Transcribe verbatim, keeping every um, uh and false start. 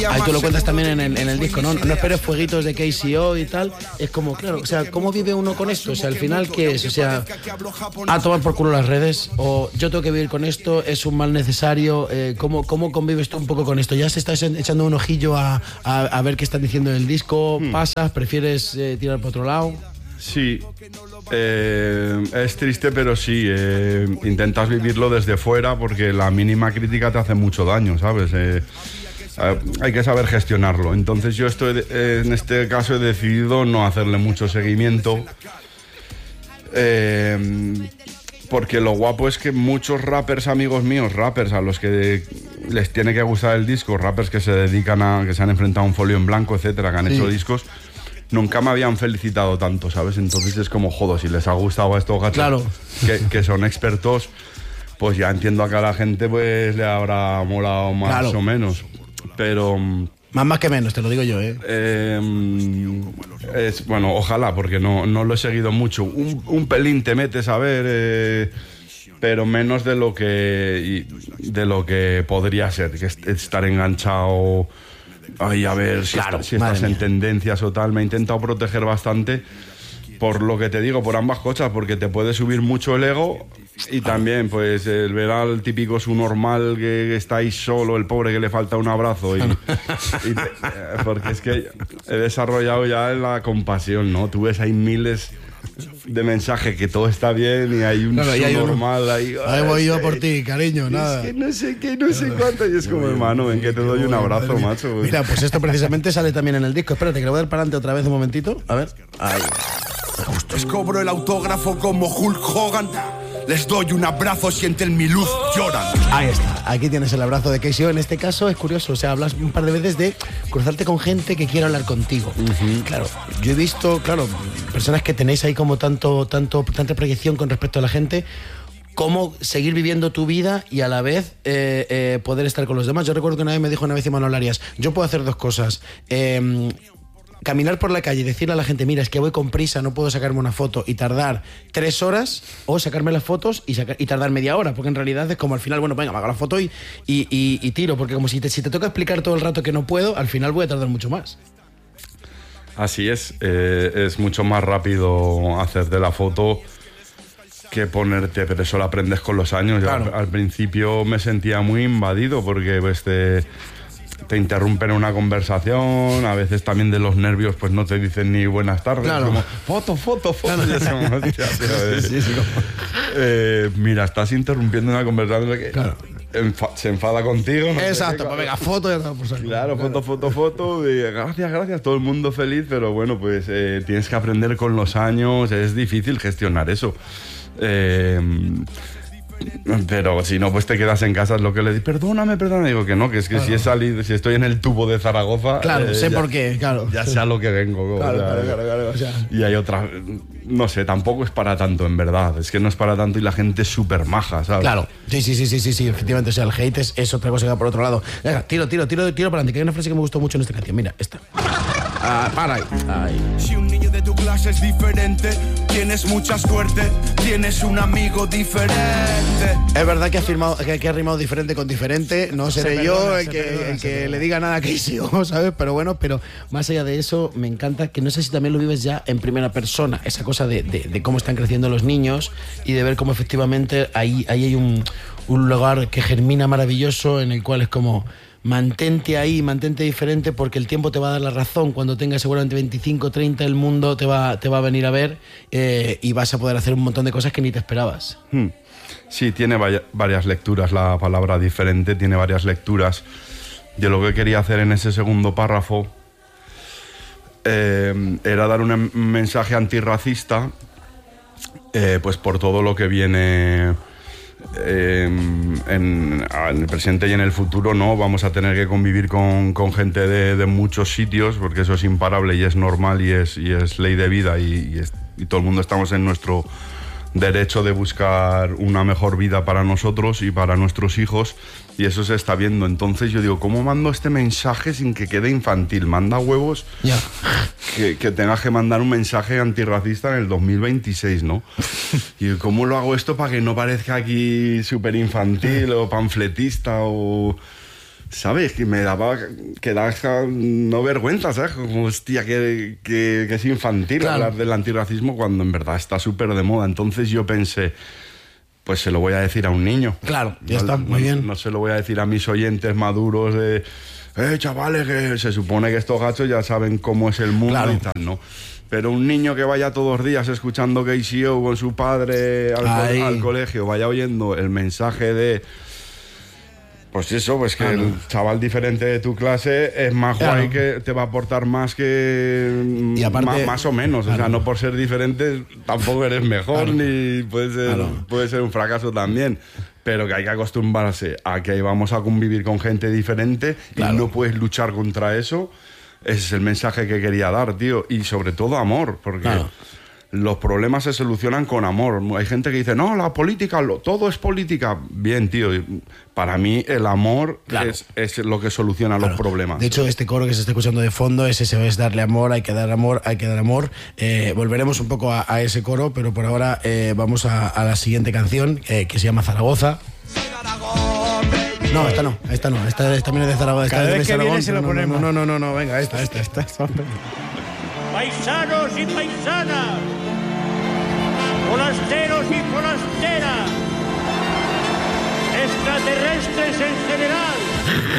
Ahí tú lo cuentas también en el, en el disco, ¿no? No esperes fueguitos de K C O y tal. Es como, claro, o sea, ¿cómo vive uno con esto? O sea, al final, ¿qué es? O sea, a tomar por culo las redes, o yo tengo que vivir con esto, es un mal necesario. Eh, ¿cómo, ¿Cómo convives tú un poco con esto? ¿Ya se estás echando un ojillo a, a, a ver qué están diciendo en el disco? Hmm. ¿Pasas? ¿Prefieres eh, tirar por otro lado? Sí, eh, es triste, pero sí, eh, intentas vivirlo desde fuera porque la mínima crítica te hace mucho daño, ¿sabes? Eh, eh, hay que saber gestionarlo. Entonces yo estoy, eh, en este caso he decidido no hacerle mucho seguimiento, eh, porque lo guapo es que muchos rappers, amigos míos, rappers a los que les tiene que gustar el disco, rappers que se dedican a, que se han enfrentado a un folio en blanco, etcétera, que han sí. hecho discos, nunca me habían felicitado tanto, ¿sabes? Entonces es como, joder, si les ha gustado a estos gatos claro. que, que son expertos, pues ya entiendo que a la gente pues le habrá molado más claro. o menos. Pero... Más más que menos, te lo digo yo, ¿eh? eh es, bueno, ojalá, porque no, no lo he seguido mucho. Un, un pelín te metes a ver, eh, pero menos de lo que de lo que podría ser, que estar enganchado... Ay, a ver si, claro, está, si estás en mía. tendencias o tal. Me he intentado proteger bastante por lo que te digo, por ambas cosas, porque te puede subir mucho el ego y también pues el ver al típico subnormal que está ahí solo, el pobre que le falta un abrazo y, y te, porque es que he desarrollado ya la compasión, ¿no? Tú ves ahí miles de mensajes que todo está bien y hay un claro, subnormal ahí. Ahí voy yo por ti, cariño, nada. Es que no sé qué, no sé cuánto. Y es como, hermano, ven que te doy un abrazo, macho. Mira, pues esto precisamente sale también en el disco. Espérate, que lo voy a dar para adelante otra vez un momentito. A ver. Ahí. Les cobro el autógrafo como Hulk Hogan. Les doy un abrazo, sienten mi luz, lloran. Ahí está, aquí tienes el abrazo de K C O. En este caso es curioso, o sea, hablas un par de veces de cruzarte con gente que quiere hablar contigo. Uh-huh. Claro, yo he visto, claro, personas que tenéis ahí como tanto, tanto, tanta proyección con respecto a la gente, cómo seguir viviendo tu vida y a la vez eh, eh, poder estar con los demás. Yo recuerdo que una vez me dijo una vez Imanol Arias, yo puedo hacer dos cosas. Eh, Caminar por la calle y decirle a la gente, mira, es que voy con prisa, no puedo sacarme una foto y tardar tres horas, o sacarme las fotos y, sacar, y tardar media hora, porque en realidad es como al final, bueno, venga, me hago la foto y, y, y, y tiro, porque como si te, si te toca explicar todo el rato que no puedo, al final voy a tardar mucho más. Así es, eh, es mucho más rápido hacerte la foto que ponerte, pero eso lo aprendes con los años. Claro. Al, al principio me sentía muy invadido porque pues te... te interrumpen una conversación, a veces también de los nervios pues no te dicen ni buenas tardes, claro. como foto, foto, foto. Claro. Como, hostia, tío, eh, sí, sí, como... eh, mira, estás interrumpiendo una conversación que claro. enfa- se enfada contigo. No Exacto, sé qué, pues venga, foto y ya por saco. Claro, foto, foto, foto, y gracias, gracias, todo el mundo feliz, pero bueno, pues eh, tienes que aprender con los años, es difícil gestionar eso. Eh, Pero si no, pues te quedas en casa, es lo que le digo, perdóname, perdóname, digo que no, que es que claro. si he salido, si estoy en el tubo de Zaragoza, claro, eh, sé ya, por qué, claro. Ya sé a lo que vengo. Claro, o sea, claro, claro, claro, o sea. Y hay otra, no sé, tampoco es para tanto, en verdad, es que no es para tanto y la gente es súper maja, ¿sabes? Claro, sí, sí, sí, sí, sí, sí, efectivamente, o sea, el hate es, es otra cosa que va por otro lado. Venga, tiro, tiro, tiro, tiro para adelante, que hay una frase que me gustó mucho en esta canción, mira, esta. Ah, para ahí. ahí. Si un niño de tu clase es diferente, tienes mucha suerte, tienes un amigo diferente. Es verdad que ha firmado, que, que ha rimado diferente con diferente, no seré se yo perdona, el que, perdona, el que le diga nada a K C O, ¿sabes? Pero bueno, pero más allá de eso, me encanta que no sé si también lo vives ya en primera persona, esa cosa de, de, de cómo están creciendo los niños y de ver cómo efectivamente ahí, ahí hay un, un lugar que germina maravilloso en el cual es como... Mantente ahí, mantente diferente porque el tiempo te va a dar la razón. Cuando tengas seguramente veinticinco, treinta, el mundo te va, te va a venir a ver eh, y vas a poder hacer un montón de cosas que ni te esperabas. Hmm. Sí, tiene vaya, varias lecturas la palabra diferente, tiene varias lecturas. Yo lo que quería hacer en ese segundo párrafo eh, era dar un mensaje antirracista eh, pues por todo lo que viene... Eh, en, en el presente y en el futuro, ¿no? Vamos a tener que convivir con, con gente de, de muchos sitios, porque eso es imparable y es normal y es, y es ley de vida y, y, es, y todo el mundo estamos en nuestro derecho de buscar una mejor vida para nosotros y para nuestros hijos, y eso se está viendo. Entonces yo digo, ¿cómo mando este mensaje sin que quede infantil? Manda huevos yeah. que, que tengas que mandar un mensaje antirracista en el dos mil veintiséis, ¿no? Y ¿cómo lo hago esto para que no parezca aquí súper infantil o panfletista o... ¿sabes? Que me daba, que da no vergüenza, ¿sabes? Como, hostia, que, que, que es infantil claro. hablar del antirracismo cuando en verdad está súper de moda. Entonces yo pensé, pues se lo voy a decir a un niño. Claro, ya no, está, muy no, bien. No se lo voy a decir a mis oyentes maduros de, eh, chavales, que se supone que estos gachos ya saben cómo es el mundo claro. y tal, ¿no? Pero un niño que vaya todos los días escuchando K C O con su padre al, co- al colegio, vaya oyendo el mensaje de... Pues eso, pues que claro. el chaval diferente de tu clase es más claro. guay, que te va a aportar más que... Y aparte, más, más o menos, claro. o sea, no por ser diferente tampoco eres mejor, claro. ni puede ser, claro. puede ser un fracaso también. Pero que hay que acostumbrarse a que vamos a convivir con gente diferente claro. y no puedes luchar contra eso. Ese es el mensaje que quería dar, tío. Y sobre todo amor, porque... Claro. Los problemas se solucionan con amor. Hay gente que dice, no, la política, lo, todo es política. Bien, tío, para mí el amor claro. es, es lo que soluciona claro. los problemas. De hecho, este coro que se está escuchando de fondo es ese, es darle amor, hay que dar amor, hay que dar amor. Eh, volveremos un poco a, a ese coro, pero por ahora eh, vamos a, a la siguiente canción, eh, que se llama Zaragoza. No, esta no, esta no, esta, esta también es de Zaragoza. Cada esta vez que Aragón, viene se lo no, ponemos. No, no, no, no, no, venga, esta, esta, esta. esta. Paisanos y paisanas, forasteros y forasteras, extraterrestres en general,